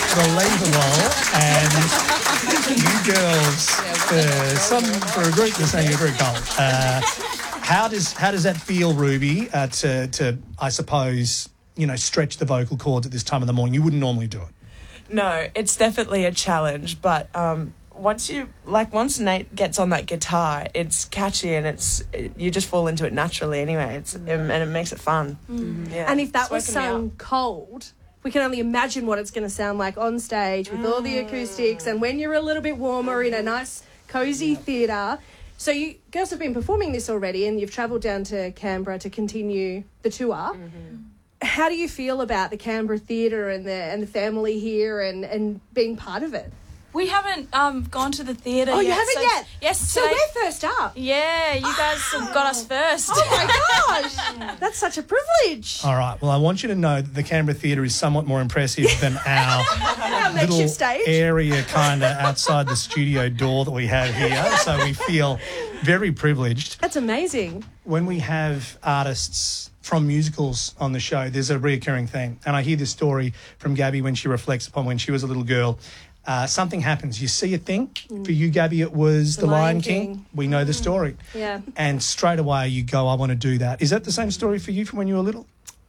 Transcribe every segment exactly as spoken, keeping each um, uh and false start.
unbelievable. And you girls, uh, some for a group, they're saying you're very cold. Uh, how does how does that feel, Ruby? Uh, to to I suppose you know stretch the vocal cords at this time of the morning. You wouldn't normally do it. No, it's definitely a challenge, but um, once you like once Nate gets on that guitar, it's catchy and it's it, you just fall into it naturally anyway. It's mm. and it makes it fun. Mm. Yeah. And if that was sung cold, we can only imagine what it's going to sound like on stage with mm. all the acoustics and when you're a little bit warmer in a nice, cosy theatre. So you girls have been performing this already and you've travelled down to Canberra to continue the tour. Mm-hmm. How do you feel about the Canberra Theatre and the and the family here and, and being part of it? We haven't um, gone to the theatre oh, yet. Oh, you haven't so, yet? Yes. So today, we're first up. Yeah, you guys have got us first. Oh, my gosh. That's such a privilege. All right. Well, I want you to know that the Canberra Theatre is somewhat more impressive than our, our little stage. area kind of outside the studio door that we have here. So we feel very privileged. That's amazing. When we have artists from musicals on the show, there's a reoccurring thing. And I hear this story from Gabby when she reflects upon when she was a little girl. Uh, something happens. You see a thing. Mm. For you, Gabby, it was The, the Lion, Lion King. King. We know the story. Yeah. And straight away you go, I want to do that. Is that the same story for you from when you were little?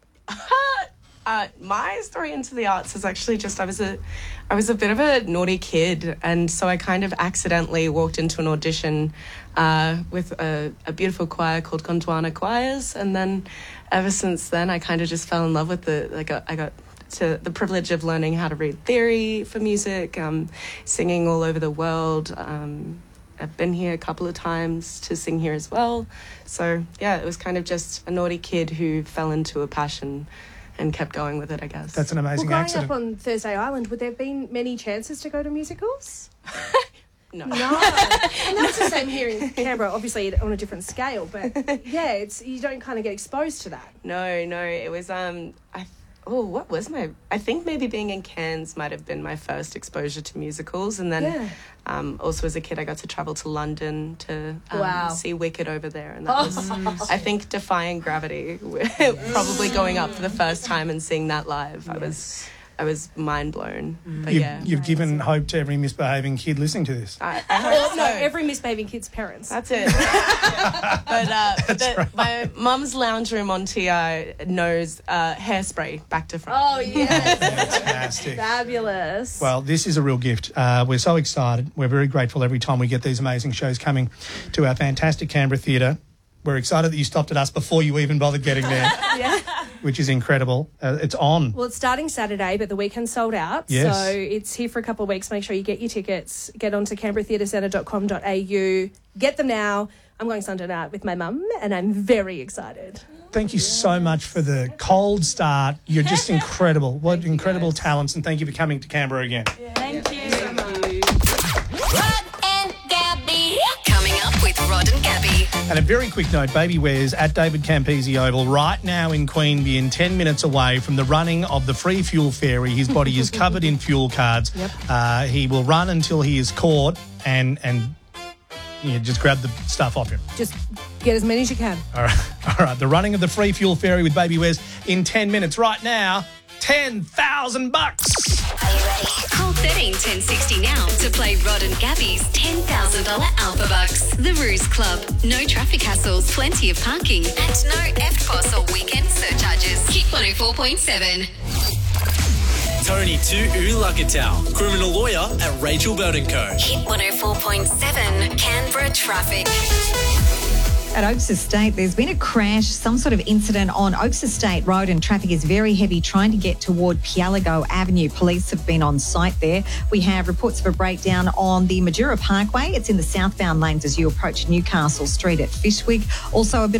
Uh, my story into the arts is actually just I was a I was a bit of a naughty kid, and so I kind of accidentally walked into an audition uh, with a, a beautiful choir called Gondwana Choirs, and then ever since then I kind of just fell in love with the like I got to the privilege of learning how to read theory for music, um, singing all over the world. Um, I've been here a couple of times to sing here as well. So yeah, it was kind of just a naughty kid who fell into a passion and kept going with it, I guess. That's an amazing well, growing accident. up on Thursday Island, would there have been many chances to go to musicals? No. No. And that's the same here in Canberra, obviously on a different scale, but yeah, it's you don't kind of get exposed to that. No, no, it was, um, I oh, what was my, I think maybe being in Cairns might have been my first exposure to musicals, and then yeah. um, also as a kid I got to travel to London to um, wow. see Wicked over there, and that oh. was, I think, defying gravity, probably going up for the first time and seeing that live. Yes. I was... I was mind blown. Mm. But you've, yeah, you've given hope to every misbehaving kid listening to this. I, I hope well, so. No, every misbehaving kid's parents. That's it. But uh, That's the, right. my mum's lounge room on T I knows uh, Hairspray back to front. Oh yes, fantastic, fabulous. Well, this is a real gift. Uh, we're so excited. We're very grateful every time we get these amazing shows coming to our fantastic Canberra Theatre. We're excited that you stopped at us before you even bothered getting there. Yeah. Which is incredible. Uh, it's on. Well, it's starting Saturday, but the weekend's sold out. Yes. So it's here for a couple of weeks. Make sure you get your tickets. Get onto canberra theatre centre dot com dot a u. Get them now. I'm going Sunday night with my mum, and I'm very excited. Thank you so much for the cold start. You're just incredible. What incredible you talents, and thank you for coming to Canberra again. Yeah. Thank you so much. Rod and Gabby. Coming up with Rod and Gabby. And a very quick note, Baby Wears at David Campese Oval right now in Queanbeyan, ten minutes away from the running of the free fuel ferry. His body is covered in fuel cards. Yep. Uh, he will run until he is caught and, and yeah, just grab the stuff off him. Just get as many as you can. All right. All right. The running of the free fuel ferry with Baby Wears in ten minutes. Right now, ten thousand bucks. Are you ready? Call thirteen ten sixty now to play Rod and Gabby's ten thousand dollars Alpha Bucks. The Ruse Club. No traffic hassles, plenty of parking, and no F P O S or weekend surcharges. Hit one oh four point seven. Tony to Ulagatal, criminal lawyer at Rachel Burton Co. Hit one oh four point seven. Canberra traffic. At Oaks Estate, there's been a crash, some sort of incident on Oaks Estate Road, and traffic is very heavy trying to get toward Pialago Avenue. Police have been on site there. We have reports of a breakdown on the Majura Parkway. It's in the southbound lanes as you approach Newcastle Street at Fishwick. Also a bit